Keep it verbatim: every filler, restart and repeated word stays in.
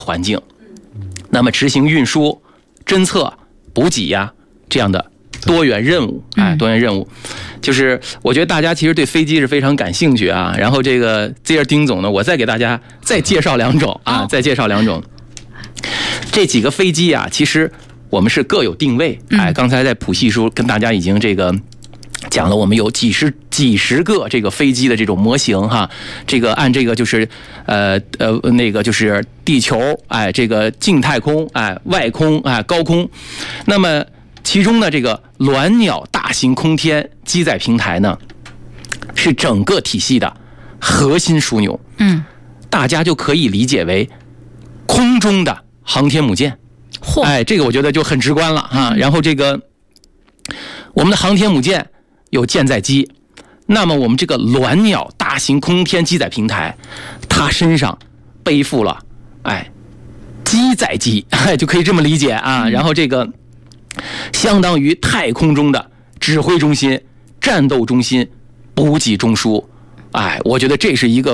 环境，那么执行运输、侦测、补给呀、啊、这样的多元任务，哎，多元任务，就是我觉得大家其实对飞机是非常感兴趣啊。然后这个接着丁总呢，我再给大家再介绍两种啊，再介绍两种。这几个飞机啊，其实我们是各有定位。哎，刚才在谱系书跟大家已经这个讲了，我们有几十几十个这个飞机的这种模型哈。这个按这个就是呃呃那个就是地球，哎，这个近太空，哎，外空，哎，高空。那么其中呢，这个鸾鸟大型空天机载平台呢，是整个体系的核心枢纽。嗯，大家就可以理解为空中的航天母舰。哎，这个我觉得就很直观了啊。然后这个我们的航天母舰有舰载机，那么我们这个鸾鸟大型空天机载平台，它身上背负了哎机载机，哎就可以这么理解啊。然后这个相当于太空中的指挥中心、战斗中心、补给中枢，哎，我觉得这是一个